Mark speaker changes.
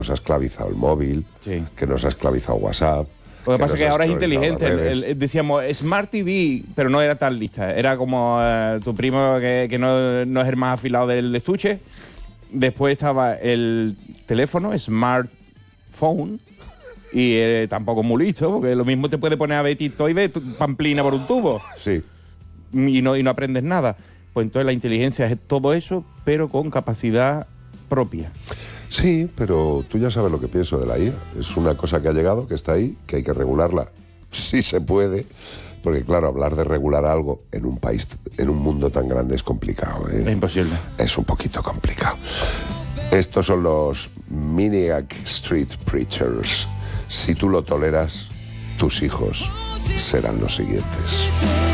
Speaker 1: nos ha esclavizado el móvil,
Speaker 2: Sí.
Speaker 1: que nos ha esclavizado WhatsApp.
Speaker 2: Lo que pasa es que
Speaker 1: nos ha
Speaker 2: ahora es
Speaker 1: esclavizado
Speaker 2: inteligente.
Speaker 1: las redes.
Speaker 2: Decíamos Smart TV, pero no era tan lista. Era como tu primo que no es el más afilado del estuche. Después estaba el teléfono, smartphone, y tampoco muy listo, porque lo mismo te puede poner a ver TikTok y ver pamplina por un tubo.
Speaker 1: Sí.
Speaker 2: Y no aprendes nada. Pues entonces la inteligencia es todo eso, pero con capacidad propia.
Speaker 1: Sí, pero tú ya sabes lo que pienso de la IA. Es una cosa que ha llegado, que está ahí, que hay que regularla. Sí se puede, porque claro, hablar de regular algo en un país, en un mundo tan grande es complicado, ¿eh?
Speaker 2: Es imposible.
Speaker 1: Es un poquito complicado. Estos son los Miniac Street Preachers. Si tú lo toleras, tus hijos serán los siguientes.